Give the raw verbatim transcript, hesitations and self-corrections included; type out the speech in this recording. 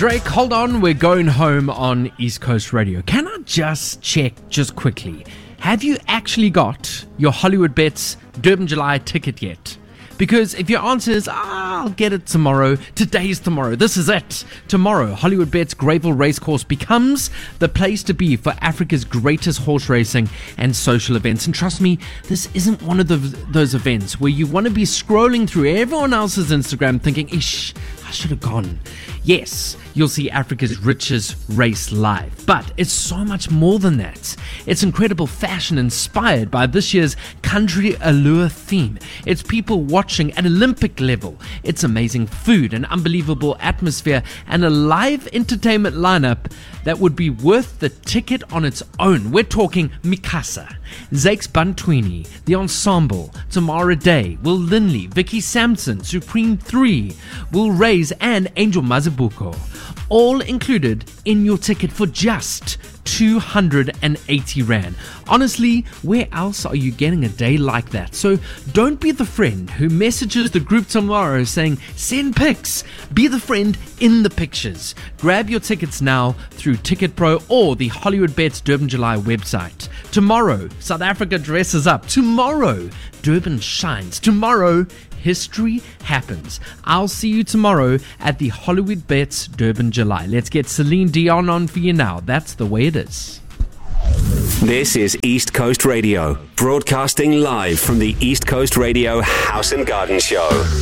Drake, hold on, we're going home on East Coast Radio. Can I just check just quickly? Have you actually got your Hollywood Bets Durban July ticket yet? Because if your answer is, ah, I'll get it tomorrow, today's tomorrow, this is it. Tomorrow, Hollywood Bets Greyville Racecourse becomes the place to be for Africa's greatest horse racing and social events. And trust me, this isn't one of the, those events where you want to be scrolling through everyone else's Instagram thinking, ish, I should have gone. Yes, you'll see Africa's richest race live, but it's so much more than that. It's incredible fashion inspired by this year's Country Allure theme. It's people watching at Olympic level. It's amazing food, an unbelievable atmosphere, and a live entertainment lineup that would be worth the ticket on its own. We're talking Mikasa, Zakes Bantwini, The Ensemble, Tamara Day, Will Linley, Vicky Sampson, Supreme three, Will Reyes, and Angel Mazabuko. All included in your ticket for just two hundred eighty rand. Honestly, where else are you getting a day like that? So don't be the friend who messages the group tomorrow saying, send pics. Be the friend in the pictures. Grab your tickets now through Ticket Pro or the Hollywood Bets Durban July website. Tomorrow, South Africa dresses up. Tomorrow, Durban shines. Tomorrow, history happens. I'll see you tomorrow at the Hollywood Bets Durban July. Let's get Celine Dion on for you now. That's the way it is. This is East Coast Radio, broadcasting live from the East Coast Radio House and Garden Show.